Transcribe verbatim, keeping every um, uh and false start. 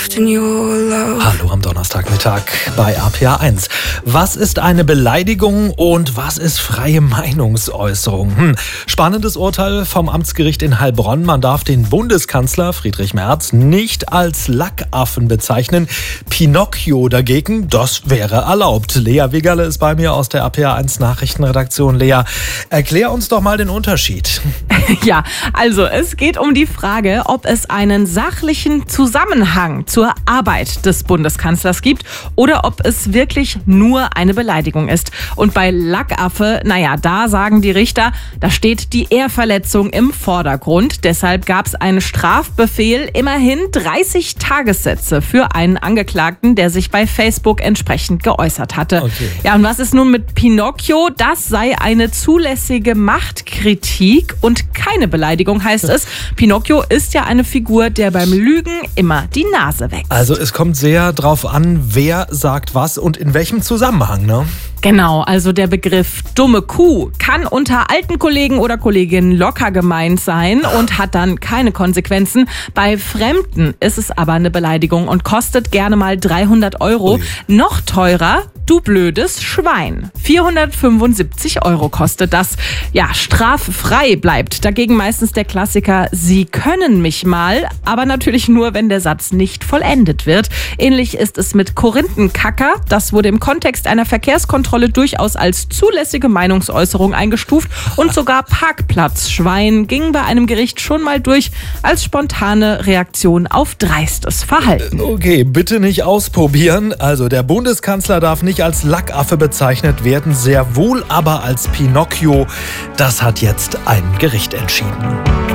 soft in your love. Hallo am Donnerstagmittag bei A P A eins. Was ist eine Beleidigung und was ist freie Meinungsäußerung? Hm. Spannendes Urteil vom Amtsgericht in Heilbronn. Man darf den Bundeskanzler Friedrich Merz nicht als Lackaffen bezeichnen. Pinocchio dagegen, das wäre erlaubt. Lea Wigerle ist bei mir aus der A P A eins Nachrichtenredaktion. Lea, erklär uns doch mal den Unterschied. Ja, also es geht um die Frage, ob es einen sachlichen Zusammenhang zur Arbeit des Bundeskanzlers gibt oder ob es wirklich nur eine Beleidigung ist. Und bei Lackaffe, naja, da sagen die Richter, da steht die Ehrverletzung im Vordergrund. Deshalb gab es einen Strafbefehl, immerhin dreißig Tagessätze für einen Angeklagten, der sich bei Facebook entsprechend geäußert hatte. Okay. Ja, und was ist nun mit Pinocchio? Das sei eine zulässige Machtkritik und keine Beleidigung, heißt es. Pinocchio ist ja eine Figur, der beim Lügen immer die Nase wächst. Also es kommt sehr drauf an, wer sagt was und in welchem Zusammenhang, ne? Genau, also der Begriff dumme Kuh kann unter alten Kollegen oder Kolleginnen locker gemeint sein und hat dann keine Konsequenzen. Bei Fremden ist es aber eine Beleidigung und kostet gerne mal dreihundert Euro. Ui. Noch teurer, du blödes Schwein. vierhundertfünfundsiebzig Euro kostet das. Ja, straffrei bleibt dagegen meistens der Klassiker, Sie können mich mal, aber natürlich nur, wenn der Satz nicht vollendet wird. Ähnlich ist es mit Korinthenkacker. Das wurde im Kontext einer Verkehrskontrolle durchaus als zulässige Meinungsäußerung eingestuft und sogar Parkplatzschwein ging bei einem Gericht schon mal durch als spontane Reaktion auf dreistes Verhalten. Okay, bitte nicht ausprobieren. Also der Bundeskanzler darf nicht als Lackaffe bezeichnet werden, sehr wohl aber als Pinocchio. Das hat jetzt ein Gericht entschieden.